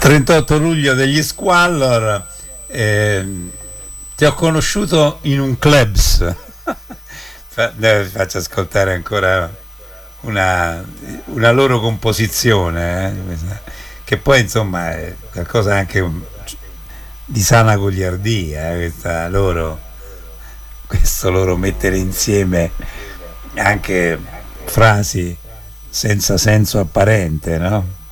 38 luglio degli Squallor, ti ho conosciuto in un clubs. Faccio ascoltare ancora una loro composizione, che poi insomma è qualcosa anche di sana goliardia, questo loro mettere insieme anche frasi senza senso apparente, no?